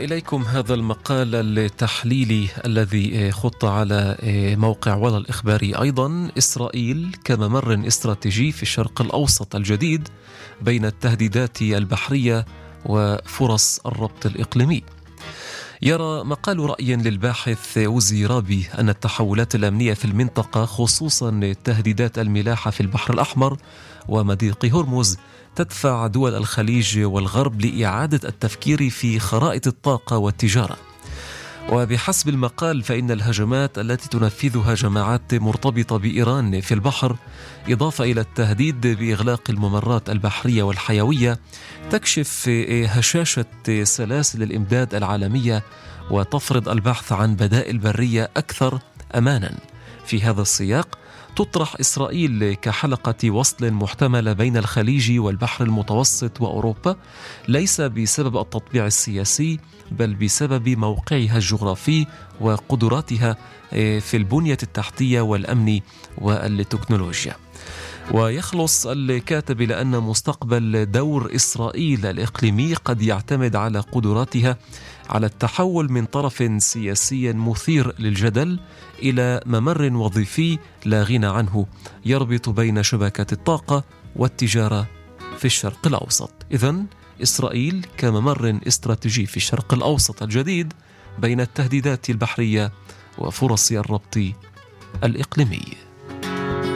وإليكم هذا المقال التحليلي الذي خط على موقع ولا الإخباري. أيضا إسرائيل كممر استراتيجي في الشرق الأوسط الجديد بين التهديدات البحرية وفرص الربط الإقليمي. يرى مقال رأي للباحث وزي رابي أن التحولات الأمنية في المنطقة خصوصا تهديدات الملاحة في البحر الأحمر ومضيق هرمز تدفع دول الخليج والغرب لإعادة التفكير في خرائط الطاقة والتجارة. وبحسب المقال فإن الهجمات التي تنفذها جماعات مرتبطة بإيران في البحر إضافة إلى التهديد بإغلاق الممرات البحرية والحيوية تكشف هشاشة سلاسل الإمداد العالمية وتفرض البحث عن بدائل برية أكثر أمانا. في هذا السياق تطرح إسرائيل كحلقة وصل محتملة بين الخليج والبحر المتوسط وأوروبا، ليس بسبب التطبيع السياسي بل بسبب موقعها الجغرافي وقدراتها في البنية التحتية والأمن والتكنولوجيا. ويخلص الكاتب إلى أن مستقبل دور إسرائيل الإقليمي قد يعتمد على قدراتها على التحول من طرف سياسي مثير للجدل إلى ممر وظيفي لا غنى عنه يربط بين شبكات الطاقة والتجارة في الشرق الأوسط. إذن إسرائيل كممر استراتيجي في الشرق الأوسط الجديد بين التهديدات البحرية وفرص الربط الإقليمي.